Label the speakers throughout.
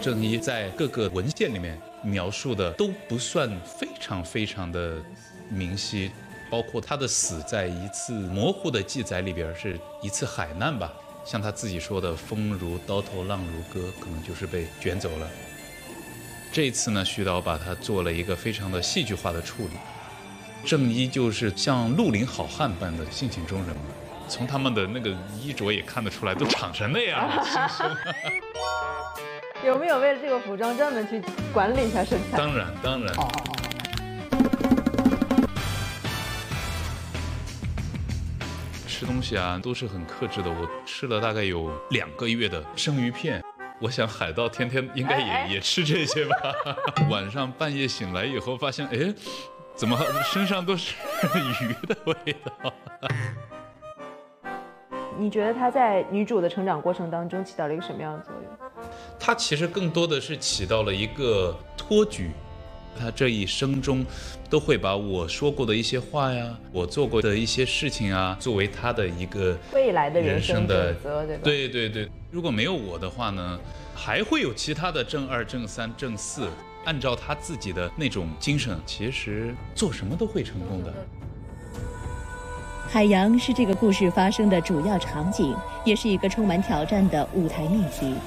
Speaker 1: 正一在各个文献里面描述的都不算非常的明晰，包括他的死在一次模糊的记载里边是一次海难吧，像他自己说的风如刀头浪如歌，可能就是被卷走了。这一次呢，徐导把它做了一个非常的戏剧化的处理，正一就是像绿林好汉般的性情中人嘛，从他们的那个衣着也看得出来，都长成那样了，心胸。
Speaker 2: 有没有为了这个服装专门去管理一下身材？
Speaker 1: 当然。吃东西啊，都是很克制的。我吃了大概有2个月的生鱼片，我想海盗天天应该也吃这些吧。晚上半夜醒来以后，发现怎么身上都是鱼的味道？
Speaker 2: 你觉得她在女主的成长过程当中起到了一个什么样的作用？
Speaker 1: 她其实更多的是起到了一个托举。他这一生中都会把我说过的一些话呀，我做过的一些事情啊，作为他的一个
Speaker 2: 未来的人生的准则，对吧？
Speaker 1: 对，如果没有我的话呢，还会有其他的正2、正3、正4，按照他自己的那种精神，其实做什么都会成功的。
Speaker 3: 海洋是这个故事发生的主要场景，也是一个充满挑战的舞台命题。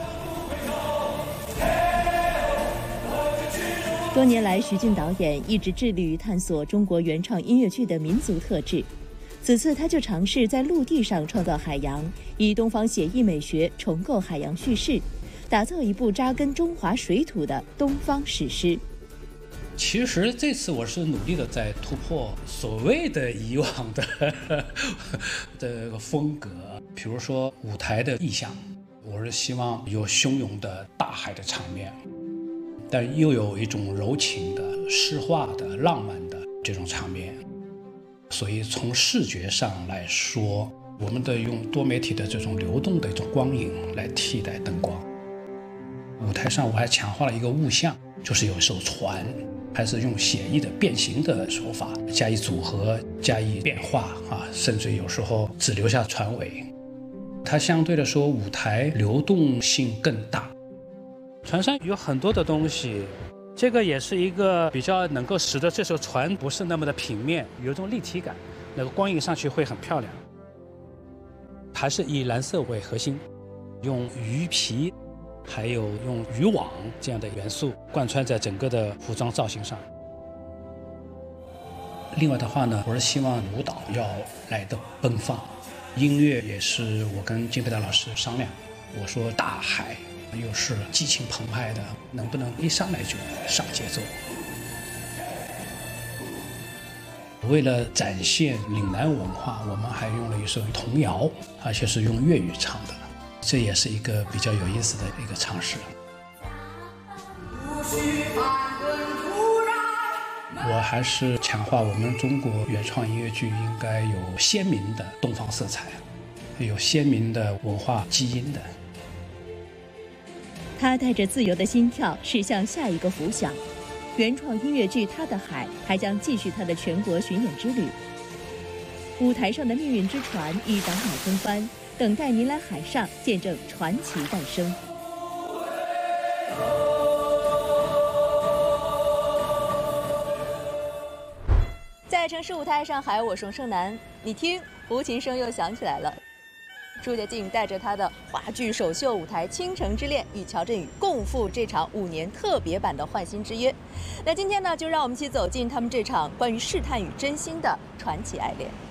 Speaker 3: 多年来，徐静导演一直致力于探索中国原创音乐剧的民族特质。此次他就尝试在陆地上创造海洋，以东方写意美学重构海洋叙事，打造一部扎根中华水土的东方史诗。
Speaker 4: 其实这次我是努力的在突破所谓的以往的这个风格，比如说舞台的意象，我是希望有汹涌的大海的场面，但又有一种柔情的、诗化的、浪漫的这种场面。所以从视觉上来说，我们的用多媒体的这种流动的一种光影来替代灯光。舞台上我还强化了一个物象，就是有一艘船，还是用写意的变形的手法加以组合、加以变化甚至有时候只留下船尾。它相对来说舞台流动性更大。船上有很多的东西，这个也是一个比较能够使得这艘船不是那么的平面，有一种立体感，那个光影上去会很漂亮。还是以蓝色为核心，用鱼皮还有用渔网这样的元素贯穿在整个的服装造型上。另外的话呢，我是希望舞蹈要来得奔放，音乐也是我跟金培达老师商量，我说大海又是激情澎湃的，能不能一上来就上节奏？为了展现岭南文化，我们还用了一首童谣，而且是用粤语唱的，这也是一个比较有意思的一个尝试。我还是强化我们中国原创音乐剧应该有鲜明的东方色彩，有鲜明的文化基因的。
Speaker 3: 他带着自由的心跳驶向下一个浮想，原创音乐剧《他的海》还将继续他的全国巡演之旅。舞台上的命运之船已挡马风帆，等待您来海上见证传奇诞生。在城市舞台上海，我是盛楠。你听，胡琴声又响起来了。朱洁静带着她的话剧首秀舞台《倾城之恋》与乔振宇共赴这场5年特别版的《换心之约》。那今天呢，就让我们一起走进他们这场关于试探与真心的传奇爱恋。